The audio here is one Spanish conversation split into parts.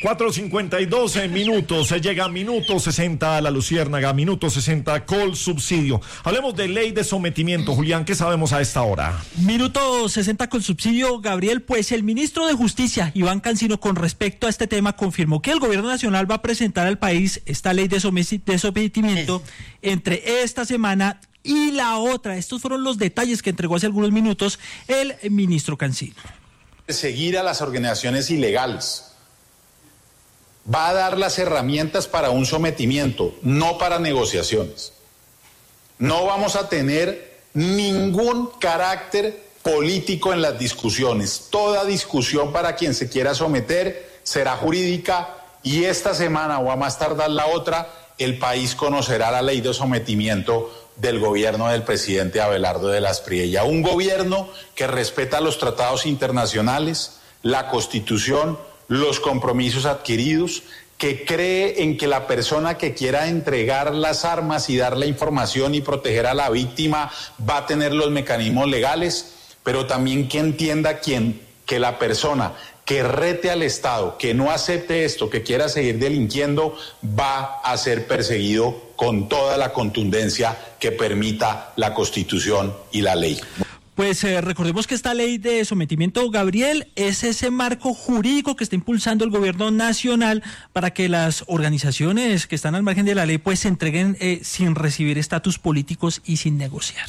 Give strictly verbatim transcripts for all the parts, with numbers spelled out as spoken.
cuatro cincuenta y dos minutos, se llega a minuto sesenta a La Luciérnaga, minuto sesenta Col Subsidio. Hablemos de ley de sometimiento, Julián, ¿qué sabemos a esta hora? Minuto sesenta Col Subsidio, Gabriel, pues el ministro de Justicia, Iván Cancino, con respecto a este tema, confirmó que el gobierno nacional va a presentar al país esta ley de, somet- de sometimiento entre esta semana y la otra. Estos fueron los detalles que entregó hace algunos minutos el ministro Cancino. Seguir a las organizaciones ilegales. Va a dar las herramientas para un sometimiento, no para negociaciones. No vamos a tener ningún carácter político en las discusiones. Toda discusión para quien se quiera someter será jurídica y esta semana o a más tardar la otra, el país conocerá la ley de sometimiento del gobierno del presidente Abelardo de la Espriella. Un gobierno que respeta los tratados internacionales, la Constitución, los compromisos adquiridos, que cree en que la persona que quiera entregar las armas y dar la información y proteger a la víctima va a tener los mecanismos legales, pero también que entienda quien, que la persona que rete al Estado, que no acepte esto, que quiera seguir delinquiendo, va a ser perseguido con toda la contundencia que permita la Constitución y la ley. Pues eh, recordemos que esta ley de sometimiento, Gabriel, es ese marco jurídico que está impulsando el gobierno nacional para que las organizaciones que están al margen de la ley pues se entreguen eh, sin recibir estatus políticos y sin negociar.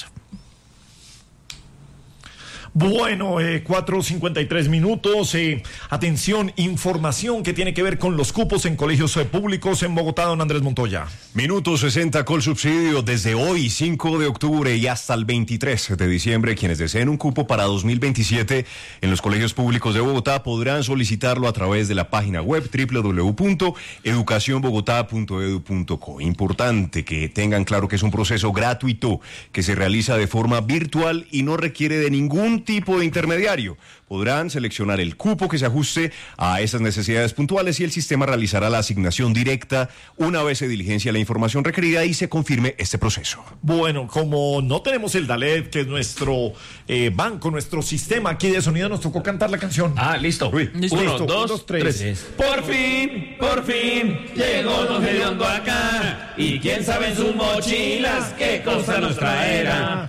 Bueno, eh, cuatro cincuenta y tres minutos. Eh, atención, información que tiene que ver con los cupos en colegios eh, públicos en Bogotá, don Andrés Montoya. Minuto sesenta Col Subsidio. Desde hoy, cinco de octubre y hasta el veintitrés de diciembre, quienes deseen un cupo para dos mil veintisiete en los colegios públicos de Bogotá podrán solicitarlo a través de la página web doble u doble u doble u punto educación bogotá punto e d u punto co. Importante que tengan claro que es un proceso gratuito que se realiza de forma virtual y no requiere de ningún tipo de intermediario. Podrán seleccionar el cupo que se ajuste a esas necesidades puntuales y el sistema realizará la asignación directa una vez se diligencia la información requerida y se confirme este proceso. Bueno, como no tenemos el Dalet, que es nuestro eh, banco, nuestro sistema aquí de sonido, nos tocó cantar la canción. Ah, listo. Uy, listo. Uno, listo. dos, Uno, dos, tres. tres. Por fin, por fin, llegó Don Gediondo acá. Y quién sabe en sus mochilas qué cosa nos traerá.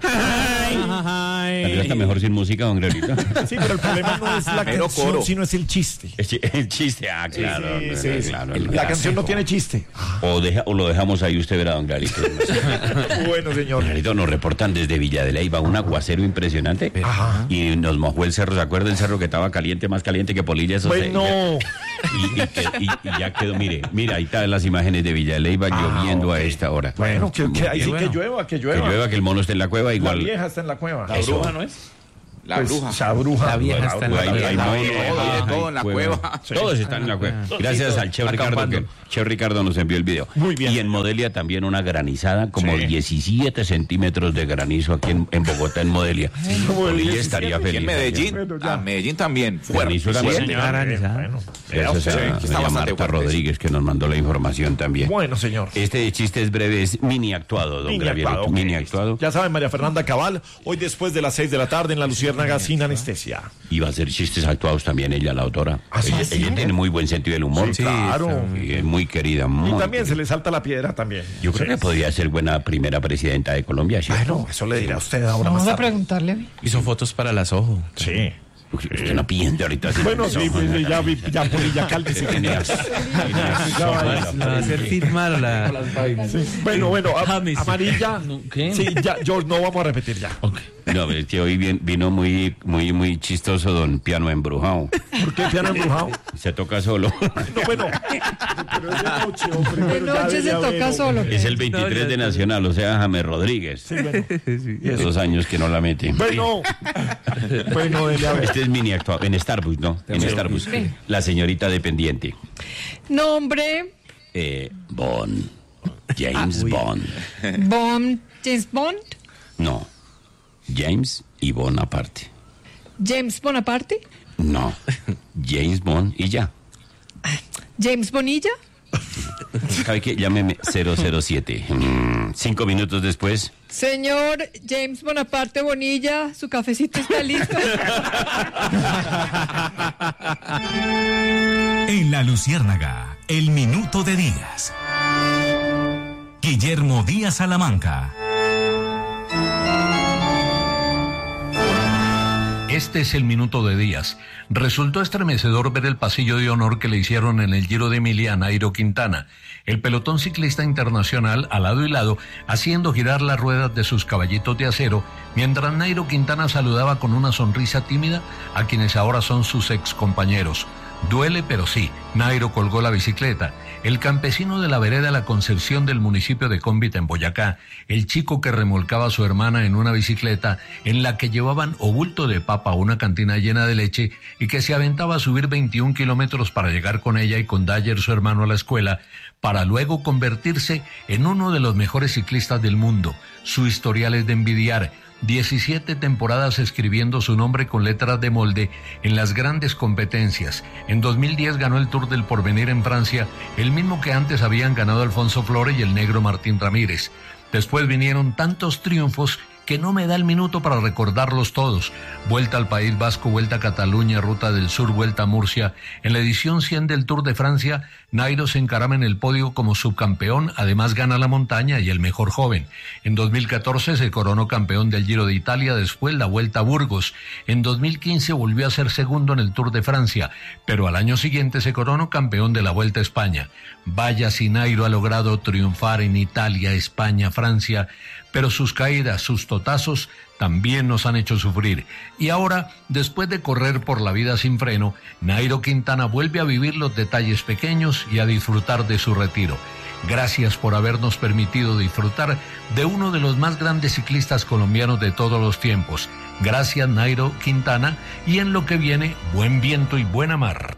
También está mejor sin música, don Greolito. Sí, pero el problema no es la Pero canción, coro. sino es el chiste. El chiste, ah, claro. Sí, sí, sí. claro, El- claro. la canción no tiene chiste. O, deja, o lo dejamos ahí, usted verá, don Clarito. Bueno, señor. Clarito, nos reportan desde Villa de Leyva un aguacero impresionante. Ajá. Y nos mojó el cerro, ¿se acuerda el cerro que estaba caliente, más caliente que Polilla? Eso se- Bueno, y, y, que- y- y ya quedó, mire, mira, ahí están las imágenes de Villa de Leyva Ah, lloviendo ok. a esta hora. bueno, que, que ahí sí Bueno. que llueva, que Que llueva. llueva, que el mono esté en la cueva, La igual. vieja está en la cueva. La Eso. bruja, ¿no es? La Pues, bruja. esa bruja. La vieja está en la Ay, cueva. ay, no, Todo, no, hay de ay, todo en la cueva. Todos están en la cueva. Todos, Gracias sí, al Cheo Ricardo, acampando. que Cheo Ricardo nos envió el video. Muy bien. Y en Modelia también una granizada, como Sí. diecisiete centímetros de granizo aquí en, en Bogotá, en Modelia. Polilla estaría Y feliz. en Medellín. Bueno, ya. Ah, Medellín también. Granizo Fuerte. también. Señor, Granizada. bueno, vea Gracias usted. a está doña bastante Marta fuerte. Rodríguez, que nos mandó la información también. Bueno, señor. Este chiste es breve, es mini actuado, don Mini Gravierito. actuado, ok, Mini listo. actuado. Ya saben, María Fernanda Cabal, hoy después de las seis de la tarde en La Luciérnaga sin anestesia. Y va a hacer chistes actuados también ella, la autora. ¿Ah, sí? ella, ella tiene muy buen sentido del humor. Sí, claro. Y es muy querida, muy Y también querida. se le salta la piedra también. Yo creo que podría ser buena primera presidenta de Colombia, ¿cierto? Bueno, eso le dirá a usted ahora Vamos más a tarde. preguntarle. Hizo fotos para las ojos. Sí. Usted no piensa ahorita. así. Bueno, sí, pues, ya vi, ya por ya cálmese. Tenía- ¿La va a hacer firmar o la...? Sí. Bueno, bueno, a- James. amarilla. ¿Qué? Sí, ya, George, no vamos a repetir ya. No, es que hoy bien- vino muy, muy, muy chistoso don Piano Embrujado. ¿Por qué piano embrujado? Se toca solo. No, bueno. Pero es de noche, hombre. De pero ya noche se debería toca haber, solo. hombre. Es el veintitrés de Nacional, o sea, James Rodríguez. Sí, bueno. Dos años que no la mete. Bueno. Bueno, dele a ver. Este es mini actuado. En Starbucks, ¿no? En Starbucks. La señorita dependiente. Nombre, Eh, Bond. James Bond. Bond, James Bond, No. James y Bond aparte. James Bonaparte, No. James Bond y ya. James Bonilla, ¿Sabe qué? Llámeme cero cero siete. Mm, Cinco minutos después. Señor James Bonaparte Bonilla, su cafecito está listo. En La Luciérnaga, el minuto de Díaz. Guillermo Díaz Salamanca. Este es el minuto de Díaz. Resultó estremecedor ver el pasillo de honor que le hicieron en el Giro de Emilia a Nairo Quintana, el pelotón ciclista internacional a lado y lado, haciendo girar las ruedas de sus caballitos de acero, mientras Nairo Quintana saludaba con una sonrisa tímida a quienes ahora son sus excompañeros. Duele, pero sí, Nairo colgó la bicicleta. El campesino de la vereda La Concepción del municipio de Cómbita, en Boyacá, el chico que remolcaba a su hermana en una bicicleta en la que llevaban o bulto de papa o una cantina llena de leche y que se aventaba a subir veintiún kilómetros para llegar con ella y con Dyer, su hermano, a la escuela, para luego convertirse en uno de los mejores ciclistas del mundo. Su historial es de envidiar. diecisiete temporadas escribiendo su nombre con letras de molde en las grandes competencias. En dos mil diez ganó el Tour del Porvenir en Francia, el mismo que antes habían ganado Alfonso Flores y el negro Martín Ramírez. Después vinieron tantos triunfos que no me da el minuto para recordarlos todos. Vuelta al País Vasco, Vuelta a Cataluña, Ruta del Sur, Vuelta a Murcia. En la edición cien del Tour de Francia, Nairo se encarama en el podio como subcampeón, además gana la montaña y el mejor joven. En dos mil catorce se coronó campeón del Giro de Italia, después la Vuelta a Burgos. En dos mil quince volvió a ser segundo en el Tour de Francia, pero al año siguiente se coronó campeón de la Vuelta a España. Vaya si Nairo ha logrado triunfar en Italia, España, Francia, pero sus caídas, sus totazos, también nos han hecho sufrir. Y ahora, después de correr por la vida sin freno, Nairo Quintana vuelve a vivir los detalles pequeños y a disfrutar de su retiro. Gracias por habernos permitido disfrutar de uno de los más grandes ciclistas colombianos de todos los tiempos. Gracias, Nairo Quintana, y en lo que viene, buen viento y buena mar.